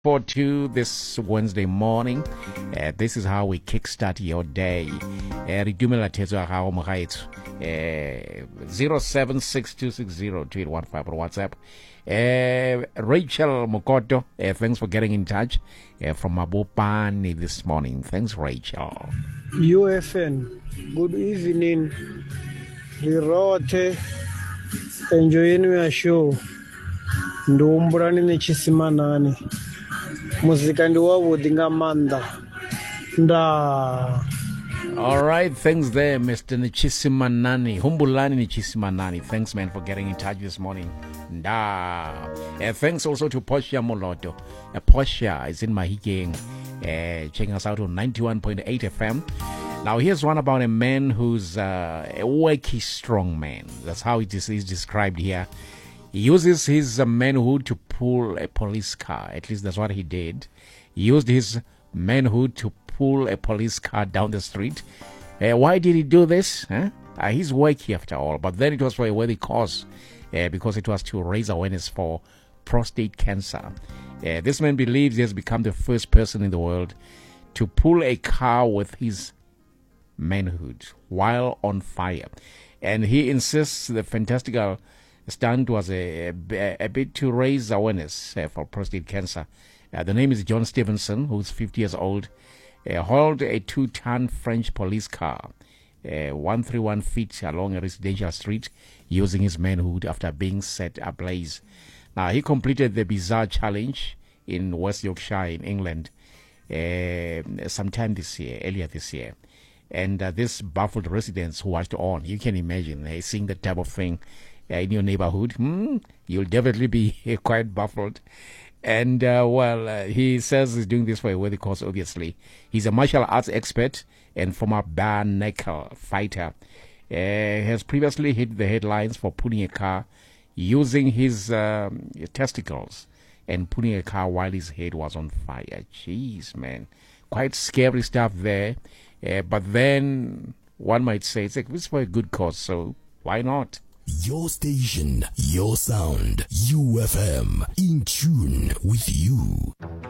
2 this Wednesday morning. This is how we kickstart your day. Re dumela thetso ya gago mo gaetso. 0762602815 or WhatsApp. Rachel Mokoto, thanks for getting in touch from Mabopane this morning. Thanks, Rachel. UFN, good evening. Rirote, enjoying your show. Ndumbrani Nichisimanani. Muzika ndiwawudinga manda. Nda. All right, thanks there, Mr. Nichisimanani. Humbulani Nichisimanani. Thanks, man, for getting in touch this morning. Nda. Thanks also to Portia Moloto. Portia is in Mahikeng. Checking us out on 91.8 FM. Now, here's one about a man who's a worky, strong man. That's how it is described here. He uses his manhood to pull a police car. At least that's what he did. He used his manhood to pull a police car down the street. Why did he do this? He's worky after all. But then it was for a worthy cause because it was to raise awareness for prostate cancer. This man believes he has become the first person in the world to pull a car with his manhood while on fire. And he insists the fantastical stunt was a bit to raise awareness for prostate cancer. The name is John Stevenson, who's 50 years old, hauled a 2-ton French police car 131 feet along a residential street using his manhood after being set ablaze. Now, he completed the bizarre challenge in West Yorkshire in England sometime earlier this year. And this baffled residents who watched on, you can imagine, seeing that type of thing in your neighborhood, you'll definitely be quite baffled. And, he says he's doing this for a worthy cause, obviously. He's a martial arts expert and former bare knuckle fighter. Has previously hit the headlines for pulling a car using his testicles and pulling a car while his head was on fire. Jeez, man. Quite scary stuff there. But then one might say it's for a good cause, so why not? Your station, your sound, UFM, in tune with you.